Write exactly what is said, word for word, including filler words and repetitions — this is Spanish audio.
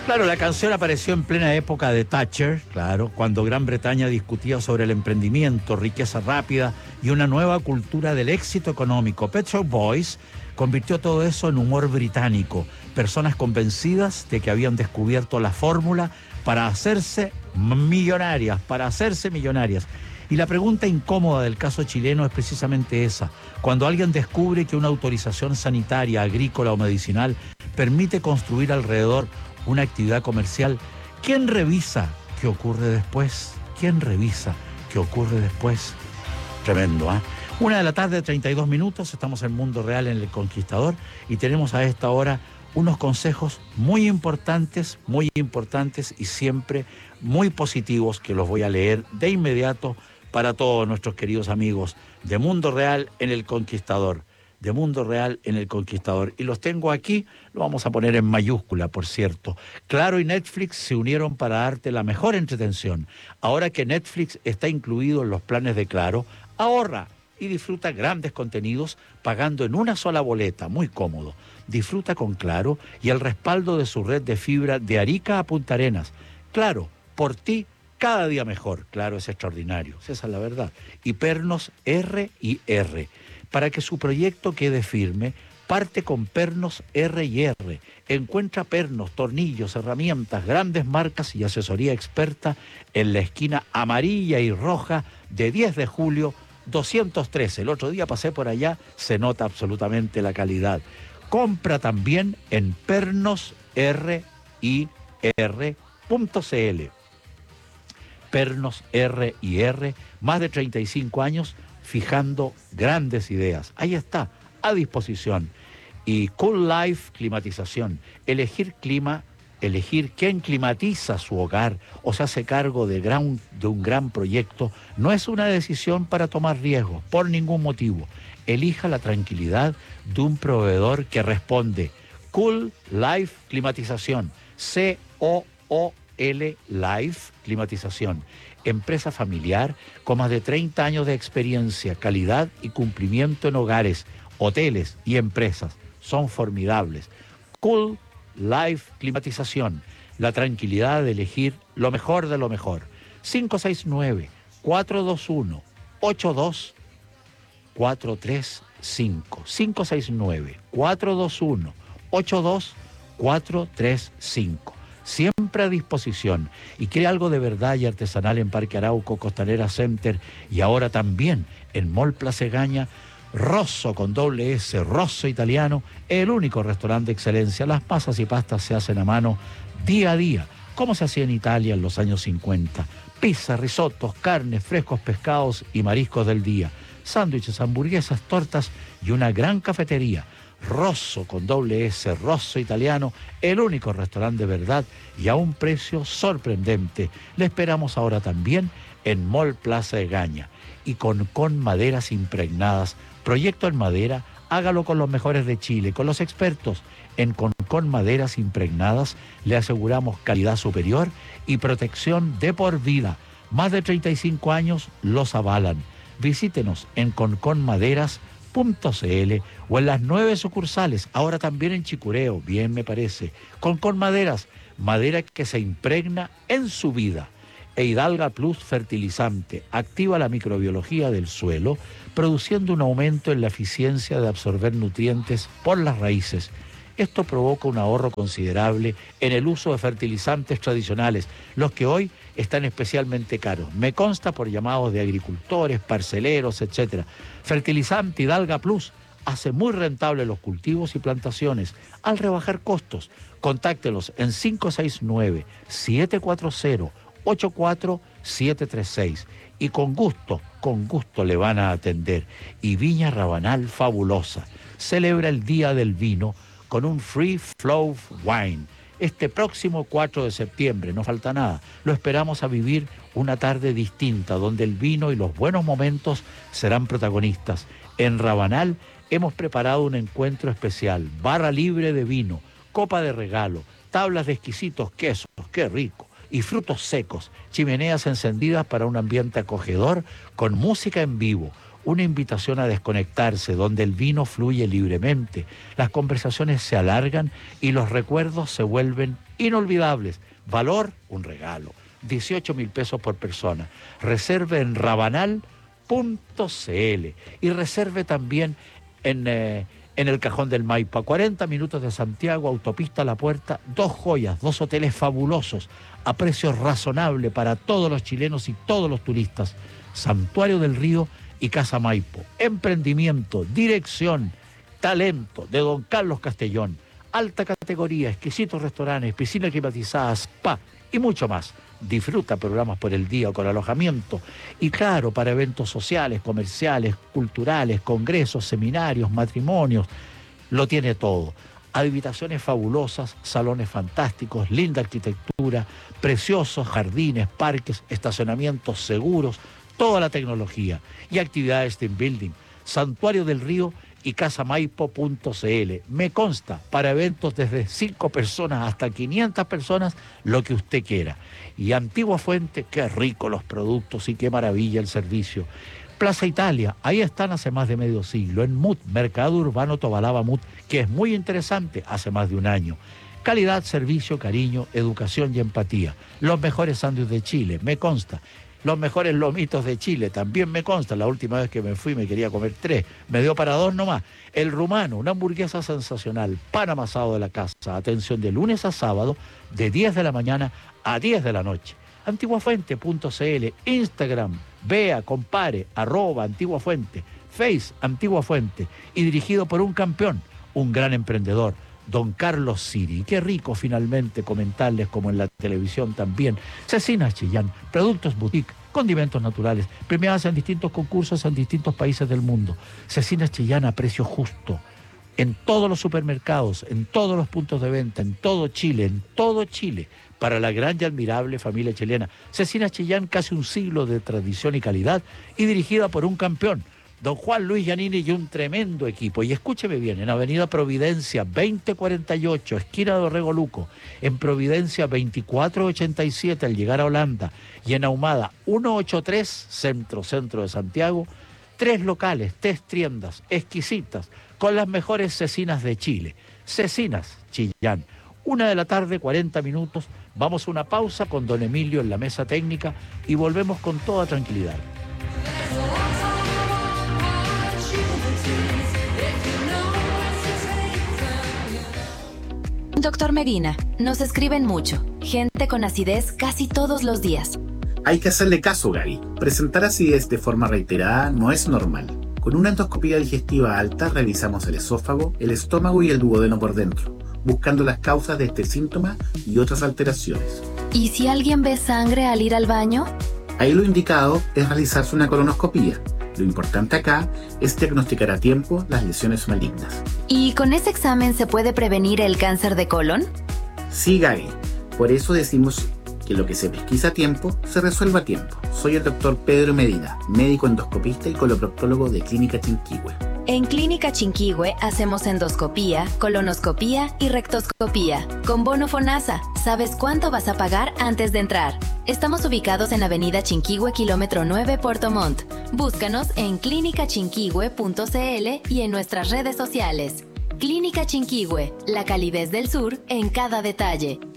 Claro, la canción apareció en plena época de Thatcher, claro, cuando Gran Bretaña discutía sobre el emprendimiento, riqueza rápida y una nueva cultura del éxito económico. Pet Shop Boys convirtió todo eso en humor británico, personas convencidas de que habían descubierto la fórmula para hacerse millonarias, para hacerse millonarias. Y la pregunta incómoda del caso chileno es precisamente esa. Cuando alguien descubre que una autorización sanitaria, agrícola o medicinal permite construir alrededor una actividad comercial, ¿quién revisa qué ocurre después? ¿Quién revisa qué ocurre después? Tremendo, ¿ah? ¿eh? Una de la tarde, treinta y dos minutos, estamos en Mundo Real en El Conquistador y tenemos a esta hora unos consejos muy importantes, muy importantes y siempre muy positivos que los voy a leer de inmediato para todos nuestros queridos amigos de Mundo Real en El Conquistador. De Mundo Real en El Conquistador. Y los tengo aquí, lo vamos a poner en mayúscula, por cierto. Claro y Netflix se unieron para darte la mejor entretención. Ahora que Netflix está incluido en los planes de Claro, ahorra y disfruta grandes contenidos pagando en una sola boleta, muy cómodo. Disfruta con Claro y el respaldo de su red de fibra de Arica a Punta Arenas. Claro, por ti, cada día mejor. Claro, es extraordinario, esa es la verdad. Y Pernos R y R. Para que su proyecto quede firme, parte con Pernos R y R. Encuentra pernos, tornillos, herramientas, grandes marcas y asesoría experta en la esquina amarilla y roja de diez de julio doscientos trece. El otro día pasé por allá, se nota absolutamente la calidad. Compra también en pernos r y r punto c l. Pernos R y R, más de treinta y cinco años fijando grandes ideas. Ahí está, a disposición. Y Cool Life Climatización. Elegir clima, elegir quién climatiza su hogar o se hace cargo de, gran, de un gran proyecto, no es una decisión para tomar riesgos, por ningún motivo. Elija la tranquilidad de un proveedor que responde. Cool Life Climatización. C O O L Life Climatización. Empresa familiar con más de treinta años de experiencia, calidad y cumplimiento en hogares, hoteles y empresas. Son formidables. Cool Life Climatización. La tranquilidad de elegir lo mejor de lo mejor. cinco seis nueve, cuatro dos uno, ocho dos cuatro tres cinco. cinco seis nueve, cuatro dos uno, ocho dos cuatro tres cinco. Siempre a disposición. Y quiere algo de verdad y artesanal en Parque Arauco, Costanera Center y ahora también en Mall Plaza Egaña. Rosso con doble S, Rosso Italiano, el único restaurante de excelencia. Las pasas y pastas se hacen a mano día a día, como se hacía en Italia en los años cincuenta. Pizza, risotos, carnes, frescos pescados y mariscos del día. Sándwiches, hamburguesas, tortas y una gran cafetería. Rosso con doble S, Rosso Italiano, el único restaurante de verdad y a un precio sorprendente. Le esperamos ahora también en Mall Plaza Egaña. Y con Con Maderas Impregnadas, proyecto en madera, hágalo con los mejores de Chile, con los expertos. En Con Con Maderas Impregnadas le aseguramos calidad superior y protección de por vida. Más de treinta y cinco años los avalan. Visítenos en conconmaderas punto c l o en las nueve sucursales, ahora también en Chicureo, bien me parece. Con Con Maderas, madera que se impregna en su vida. E Hidalga Plus Fertilizante activa la microbiología del suelo, produciendo un aumento en la eficiencia de absorber nutrientes por las raíces. Esto provoca un ahorro considerable en el uso de fertilizantes tradicionales, los que hoy están especialmente caros. Me consta por llamados de agricultores, parceleros, etcétera. Fertilizante Hidalga Plus hace muy rentables los cultivos y plantaciones al rebajar costos. Contáctelos en cinco seis nueve, siete cuatro cero, ocho cuatro siete tres seis y con gusto, con gusto le van a atender. Y Viña Rabanal Fabulosa celebra el Día del Vino con un Free Flow Wine. Este próximo cuatro de septiembre, no falta nada, lo esperamos a vivir una tarde distinta, donde el vino y los buenos momentos serán protagonistas. En Rabanal hemos preparado un encuentro especial, barra libre de vino, copa de regalo, tablas de exquisitos quesos, qué rico, y frutos secos, chimeneas encendidas para un ambiente acogedor con música en vivo. una invitación a desconectarse, donde el vino fluye libremente, las conversaciones se alargan y los recuerdos se vuelven inolvidables. Valor, un regalo, dieciocho mil pesos por persona. Reserve en rabanal punto c l y reserve también en, eh, en el Cajón del Maipo, a cuarenta minutos de Santiago, autopista La Puerta, dos joyas, dos hoteles fabulosos, a precios razonables para todos los chilenos y todos los turistas. Santuario del Río y Casa Maipo. Emprendimiento, dirección, talento de don Carlos Castellón. Alta categoría, exquisitos restaurantes, piscina climatizada, spa y mucho más. Disfruta programas por el día o con alojamiento. Y claro, para eventos sociales, comerciales, culturales, congresos, seminarios, matrimonios, lo tiene todo. Habitaciones fabulosas, salones fantásticos, linda arquitectura, preciosos jardines, parques, estacionamientos seguros, toda la tecnología y actividades team building. Santuario del Río y casamaipo punto c l. Me consta, para eventos desde cinco personas hasta quinientas personas, lo que usted quiera. Y Antigua Fuente, qué rico los productos y qué maravilla el servicio. Plaza Italia, ahí están hace más de medio siglo. En M U T, Mercado Urbano Tobalaba M U T, que es muy interesante, hace más de un año. Calidad, servicio, cariño, educación y empatía. Los mejores sándwiches de Chile, me consta. Los mejores lomitos de Chile, también me consta. La última vez que me fui me quería comer tres, me dio para dos nomás. El Rumano, una hamburguesa sensacional, pan amasado de la casa. Atención de lunes a sábado, de diez de la mañana a diez de la noche. antiguafuente punto c l, Instagram, vea, compare, arroba Antigua Fuente, Face Antigua Fuente, y dirigido por un campeón, un gran emprendedor, don Carlos Siri. Qué rico finalmente comentarles, como en la televisión también, Cecinas Chillán, productos boutique, condimentos naturales, premiadas en distintos concursos en distintos países del mundo. Cecinas Chillán a precio justo, en todos los supermercados, en todos los puntos de venta, en todo Chile, en todo Chile, para la gran y admirable familia chilena. Cecinas Chillán, casi un siglo de tradición y calidad, y dirigida por un campeón, don Juan Luis Giannini, y un tremendo equipo. Y escúcheme bien, en Avenida Providencia veinte cuarenta y ocho, esquina de Orrego Luco, en Providencia veinticuatro ochenta y siete al llegar a Holanda, y en Ahumada ciento ochenta y tres, centro, centro de Santiago, tres locales, tres tiendas exquisitas, con las mejores cecinas de Chile. Cecinas Chillán. Una de la tarde, cuarenta minutos, vamos a una pausa con don Emilio en la mesa técnica y volvemos con toda tranquilidad. Doctor Medina, nos escriben mucho. Gente con acidez casi todos los días. Hay que hacerle caso, Gaby. Presentar acidez de forma reiterada no es normal. Con una endoscopía digestiva alta revisamos el esófago, el estómago y el duodeno por dentro, buscando las causas de este síntoma y otras alteraciones. ¿Y si alguien ve sangre al ir al baño? Ahí lo indicado es realizarse una colonoscopía. Lo importante acá es diagnosticar a tiempo las lesiones malignas. ¿Y con ese examen se puede prevenir el cáncer de colon? Sí, Gaby. Por eso decimos que lo que se pesquisa a tiempo, se resuelve a tiempo. Soy el doctor Pedro Medina, médico endoscopista y coloproctólogo de Clínica Chinquihue. En Clínica Chinquihue hacemos endoscopía, colonoscopía y rectoscopía. Con bono FONASA, ¿sabes cuánto vas a pagar antes de entrar? Estamos ubicados en Avenida Chinquihue, kilómetro nueve, Puerto Montt. Búscanos en clínica chinquihue punto c l y en nuestras redes sociales. Clínica Chinquihue, la calidez del sur en cada detalle.